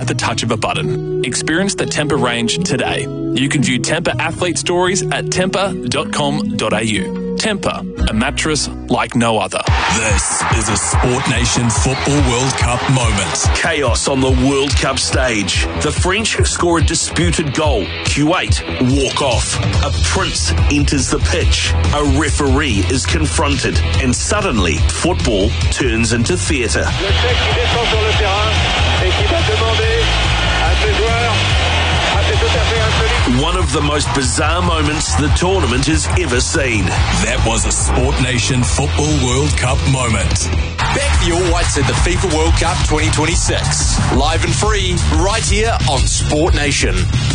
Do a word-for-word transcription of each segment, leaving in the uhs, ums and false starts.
the touch of a button. Experience the Tempur range today. You can view Tempur athlete stories at tempur dot com dot a u. Tempur, a mattress like no other. This is a Sport Nation Football World Cup moment. Chaos on the World Cup stage. The French score a disputed goal. Kuwait walk off. A prince enters the pitch. A referee is confronted. And suddenly, football turns into theatre. Le Tchèque qui descend sur le terrain et qui va demander à ses joueurs, à ses tout à fait insolites. One of the most bizarre moments the tournament has ever seen. That was a Sport Nation Football World Cup moment. Back the All Whites at the FIFA World Cup twenty twenty-six. Live and free, right here on Sport Nation.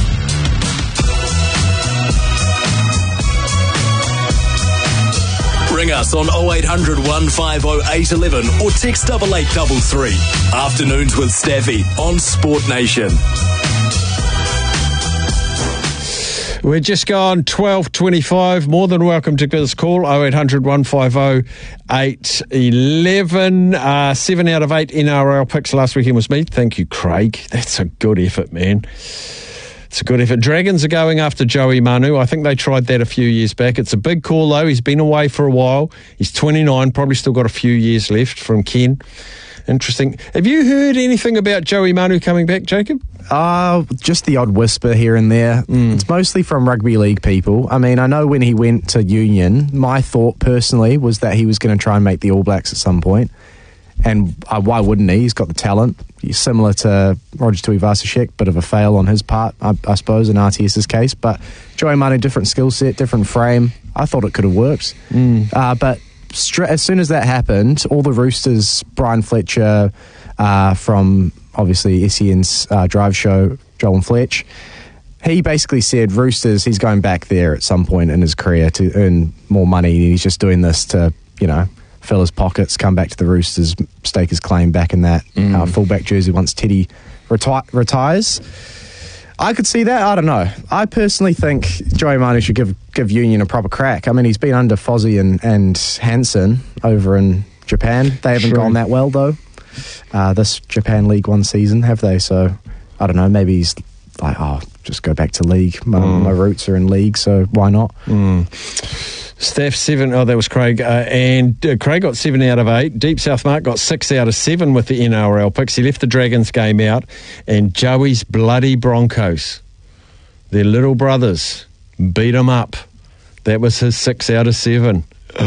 Ring us on oh eight hundred, one five oh, eight one one or text double eight double three. Afternoons with Staffy on Sport Nation. We're just gone twelve twenty-five. More than welcome to give us a call. oh eight hundred, one five oh, eight one one. Uh, seven out of eight N R L picks last weekend was me. Thank you, Craig. That's a good effort, man. It's a good effort. Dragons are going after Joey Manu. I think they tried that a few years back. It's a big call, though. He's been away for a while. He's twenty-nine, probably still got a few years left from Ken. Interesting. Have you heard anything about Joey Manu coming back, Jacob? Uh, just the odd whisper here and there. Mm. It's mostly from rugby league people. I mean, I know when he went to Union, my thought personally was that he was going to try and make the All Blacks at some point. And uh, why wouldn't he? He's got the talent. He's similar to Roger Tuivasa-Sheck, bit of a fail on his part, I, I suppose, in R T S's case. But Joey Manu, different skill set, different frame. I thought it could have worked. Mm. Uh, but stra- as soon as that happened, all the Roosters, Brian Fletcher uh, from obviously S E N's uh, drive show, Joel and Fletch, he basically said, Roosters, he's going back there at some point in his career to earn more money. He's just doing this to, you know, fill his pockets, come back to the Roosters, stake his claim back in that mm. uh, fullback jersey once Teddy reti- retires. I could see that. I don't know. I personally think Joey Manu should give give Union a proper crack. I mean, he's been under Fozzie and, and Hansen over in Japan. They haven't True. gone that well, though, uh, this Japan League One season, have they? So, I don't know. Maybe he's like, oh, just go back to league. My, mm. my roots are in league, so why not? Mm. Steph, seven. Oh, that was Craig. Uh, and uh, Craig got seven out of eight. Deep South Mark got six out of seven with the N R L picks. He left the Dragons game out. And Joey's bloody Broncos, their little brothers, beat him up. That was his six out of seven.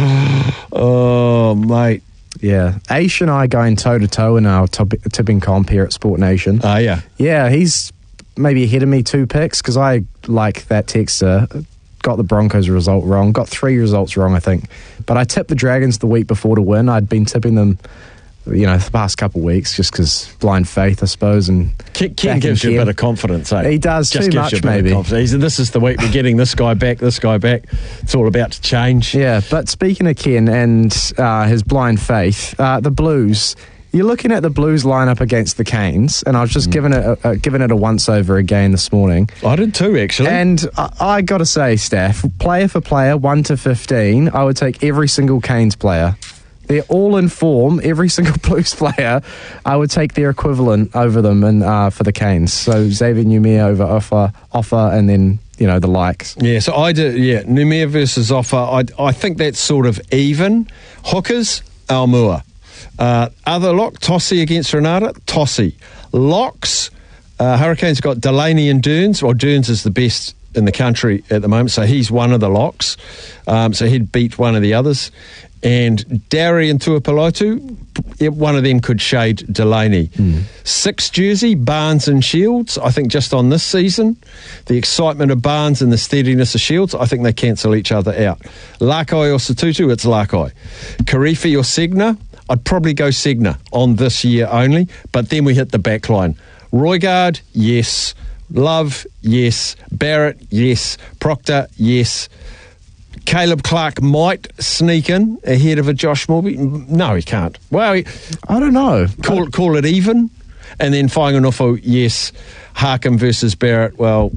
Oh, mate. Yeah. Aish and I going toe-to-toe in our top- tipping comp here at Sport Nation. Oh, yeah. Yeah, he's maybe ahead of me two picks because I like that texter. Got the Broncos result wrong. Got three results wrong, I think. But I tipped the Dragons the week before to win. I'd been tipping them, you know, the past couple of weeks just because blind faith, I suppose. And Ken, Ken gives you a bit of confidence, eh? He does, just too much, maybe. He's, this is the week we're getting this guy back, this guy back. It's all about to change. Yeah, but speaking of Ken and uh, his blind faith, uh, the Blues... You're looking at the Blues lineup against the Canes, and I was just mm. giving it a, a, giving it a once-over again this morning. I did too, actually. And I, I got to say, Steph, player for player, one to fifteen, I would take every single Canes player. They're all in form. Every single Blues player, I would take their equivalent over them and uh, for the Canes. So Xavier Numia over Offa, Offa, and then, you know, the likes. Yeah, so I did, yeah, Numia versus Offa. I, I think that's sort of even. Hookers, Almua. Uh, other lock, Tossie against Renata, Tossie. Locks, uh, Hurricanes got Delaney and Derns. Well, Derns is the best in the country at the moment, so he's one of the locks. Um, so he'd beat one of the others. And Dowry and Tuipulotu, one of them could shade Delaney. Mm. Six jersey, Barnes and Shields, I think just on this season. The excitement of Barnes and the steadiness of Shields, I think they cancel each other out. Lakai or Satutu, it's Lakai. Karifi or Segner, I'd probably go Segner on this year only, but then we hit the back line. Roigard, yes. Love, yes. Barrett, yes. Proctor, yes. Caleb Clark might sneak in ahead of a Josh Morby. No, he can't. Well, he, I don't know. Call, call it even. And then Whainganofo, yes. Harkin versus Barrett, well,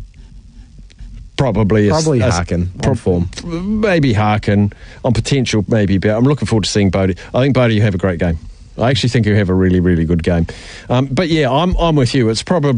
probably. Probably a, Harkin a, on form. Maybe Harkin. On potential, maybe Barrett. I'm looking forward to seeing Bodie. I think Bodie, you have a great game. I actually think you have a really, really good game. Um, but yeah, I'm I'm with you. It's probably